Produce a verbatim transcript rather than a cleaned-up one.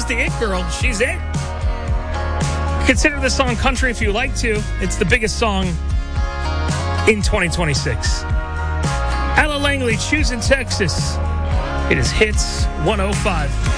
the it girl. She's it. Consider this song country if you like to. It's the biggest song in twenty twenty-six. Ella Langley, Choosing Texas. It is Hits one oh five.